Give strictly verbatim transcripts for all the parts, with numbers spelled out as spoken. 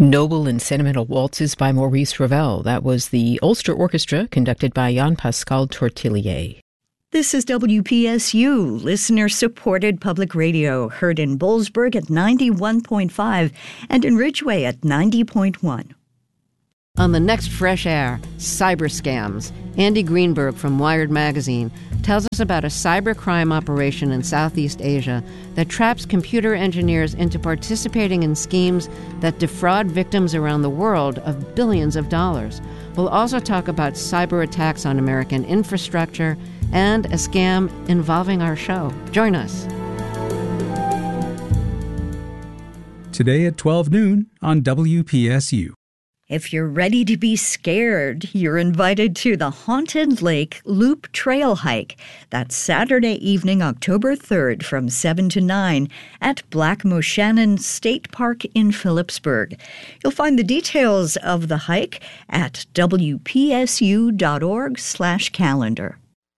Noble and Sentimental Waltzes by Maurice Ravel. That was the Ulster Orchestra, conducted by Jean-Pascal Tortelier. This is W P S U, listener-supported public radio, heard in Boalsburg at ninety-one point five and in Ridgeway at ninety point one. On the next Fresh Air, cyber scams, Andy Greenberg from Wired Magazine tells us about a cybercrime operation in Southeast Asia that traps computer engineers into participating in schemes that defraud victims around the world of billions of dollars. We'll also talk about cyber attacks on American infrastructure and a scam involving our show. Join us. Today at twelve noon on W P S U. If you're ready to be scared, you're invited to the Haunted Lake Loop Trail Hike. That's Saturday evening, October third from seven to nine at Black Moshannon State Park in Phillipsburg. You'll find the details of the hike at W P S U dot org slash calendar.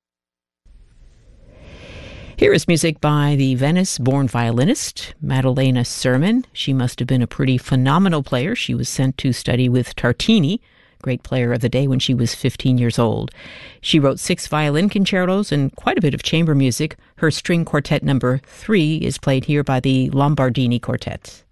Here is music by the Venice-born violinist Maddalena Sermon. She must have been a pretty phenomenal player. She was sent to study with Tartini, great player of the day, when she was fifteen years old. She wrote six violin concertos and quite a bit of chamber music. Her string quartet number three is played here by the Lombardini Quartet.